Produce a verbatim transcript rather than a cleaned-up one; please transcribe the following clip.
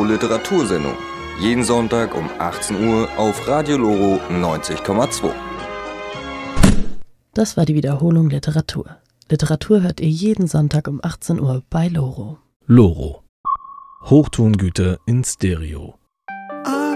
Loro Literatursendung. Jeden Sonntag um achtzehn Uhr auf Radio Loro neunzig Komma zwei. Das war die Wiederholung Literatur. Literatur hört ihr jeden Sonntag um achtzehn Uhr bei Loro. Loro. Hochtongüter in Stereo.